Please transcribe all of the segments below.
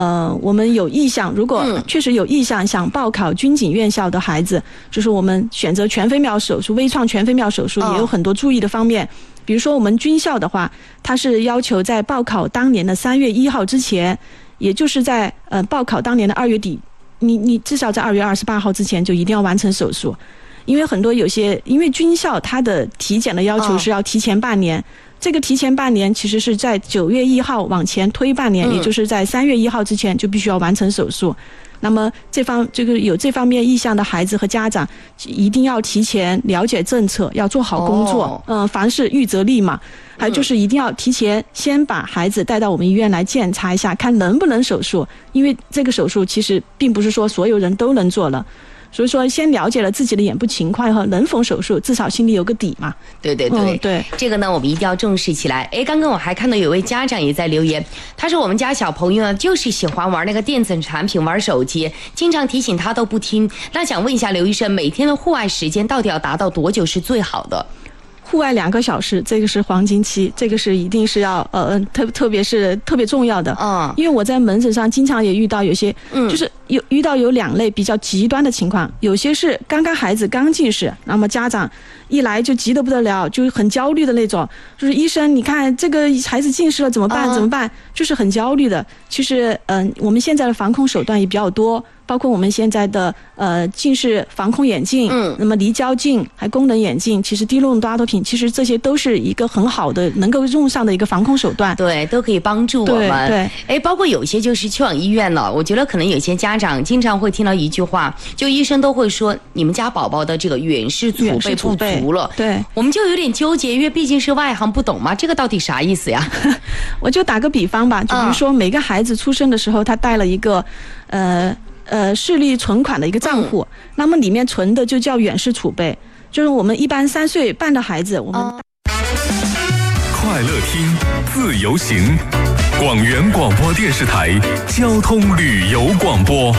我们有意向，如果确实有意向想报考军警院校的孩子，就是我们选择全飞秒手术、微创全飞秒手术也有很多注意的方面。比如说我们军校的话，它是要求在报考当年的3月1号之前，也就是在报考当年的2月底，你至少在2月28号之前就一定要完成手术。因为很多因为军校它的体检的要求是要提前半年，这个提前半年其实是在9月1号往前推半年，也就是在3月1号之前就必须要完成手术。那么有这方面意向的孩子和家长，一定要提前了解政策，要做好工作。凡事预则立嘛。还有就是一定要提前先把孩子带到我们医院来检查一下，看能不能手术。因为这个手术其实并不是说所有人都能做了。所以说先了解了自己的眼部情况和能否手术，至少心里有个底嘛。 对对对，对，这个呢我们一定要重视起来。刚刚我还看到有位家长也在留言，他说我们家小朋友呢就是喜欢玩那个电子产品，玩手机，经常提醒他都不听。那想问一下刘医生，每天的户外时间到底要达到多久是最好的？ 户外2个小时，这个是黄金期，这个是一定是要特别是特别重要的。因为我在门诊上经常也遇到有些，就是遇到有2类比较极端的情况，有些是刚刚孩子刚近视，那么家长一来就急得不得了，就很焦虑的那种，就是医生你看这个孩子近视了怎么办，就是很焦虑的。其实我们现在的防控手段也比较多，包括我们现在的近视防控眼镜，那么离焦镜还功能眼镜，其实低漏多品，其实这些都是一个很好的能够用上的一个防控手段。 对，都可以帮助我们。对，包括有些就是去往医院了，我觉得可能有些家长经常会听到一句话，就医生都会说你们家宝宝的这个远视储备不足了。 对， 我们就有点纠结，因为毕竟是外行不懂嘛，这个到底啥意思呀？ 我就打个比方吧，就比如说每个孩子出生的时候，他带了一个视力存款的一个账户，那么里面存的就叫远视储备，就是我们一般3岁半的孩子，我们快乐听自由行，广元广播电视台交通旅游广播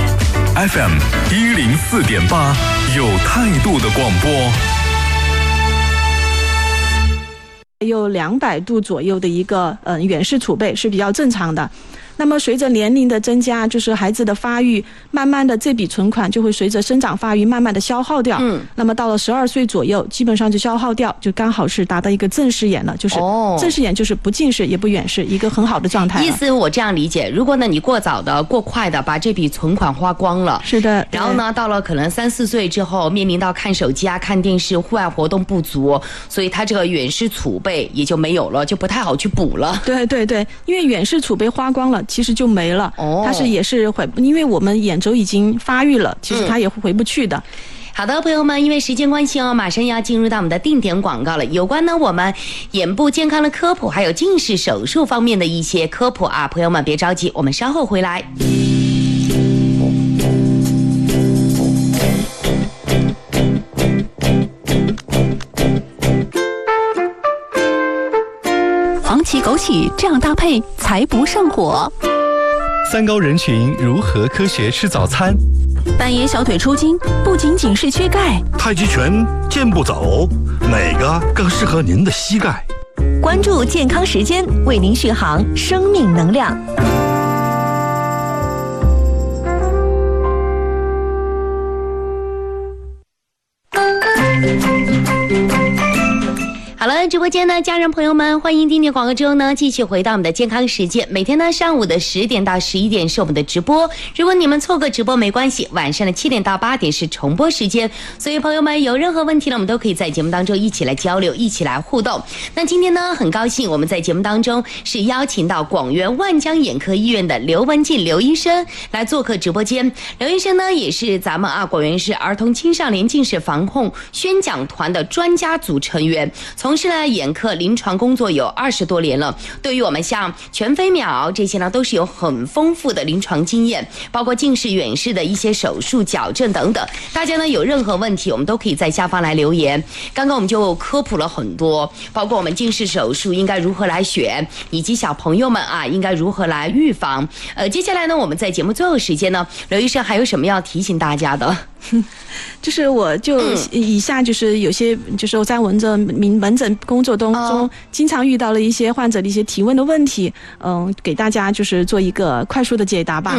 FM 104.8，有态度的广播。 有200度左右的一个远视储备是比较正常的。那么随着年龄的增加，就是孩子的发育，慢慢的这笔存款就会随着生长发育慢慢的消耗掉。那么到了12岁左右，基本上就消耗掉，就刚好是达到一个正视眼了，就是正视眼就是不近视也不远视，一个很好的状态。 意思我这样理解，如果呢你过早的过快的把这笔存款花光了， 是的， 然后呢到了可能3、4岁之后，面临到看手机啊、看电视、户外活动不足，所以他这个远视储备也就没有了，就不太好去补了。 对对对，因为远视储备花光了，其实就没了。它也是因为我们眼轴已经发育了，其实它也会回不去的。 好的，朋友们，因为时间关系马上要进入到我们的定点广告了。有关呢我们眼部健康的科普，还有近视手术方面的一些科普啊，朋友们别着急，我们稍后回来。 黄芪枸杞这样搭配才不上火。 三高人群如何科学吃早餐？ 半夜小腿抽筋不仅仅是缺钙， 太极拳、健步走，哪个更适合您的膝盖？ 关注健康时间，为您续航生命能量。 好了，直播间呢，家人朋友们，欢迎定点广告之后呢，继续回到我们的健康时间。每天呢上午的10点到11点是我们的直播，如果你们错过直播没关系，晚上的7点到8点是重播时间。所以朋友们有任何问题呢，我们都可以在节目当中一起来交流，一起来互动。那今天呢，很高兴我们在节目当中是邀请到广元万江眼科医院的刘文静刘医生来做客直播间。刘医生呢，也是咱们广元市儿童青少年近视防控宣讲团的专家组成员，从事了眼科临床工作有20多年了，对于我们像全飞秒这些呢，都是有很丰富的临床经验，包括近视远视的一些手术矫正等等。大家呢有任何问题，我们都可以在下方来留言。刚刚我们就科普了很多，包括我们近视手术应该如何来选，以及小朋友们应该如何来预防。接下来呢，我们在节目最后时间呢，刘医生还有什么要提醒大家的？ 就是我就以下就是有些就是我在门诊工作当中经常遇到了一些患者的一些提问的问题，给大家就是做一个快速的解答吧。